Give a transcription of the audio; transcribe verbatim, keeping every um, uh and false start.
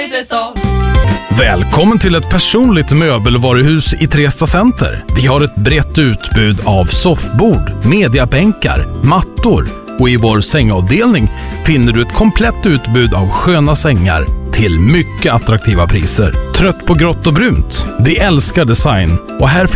Välkommen till ett personligt möbelvaruhus i Tresta Center. Vi har ett brett utbud av soffbord, mediabänkar, mattor och i vår sängavdelning finner du ett komplett utbud av sköna sängar till mycket attraktiva priser. Trött på grått och brunt? Vi älskar design och här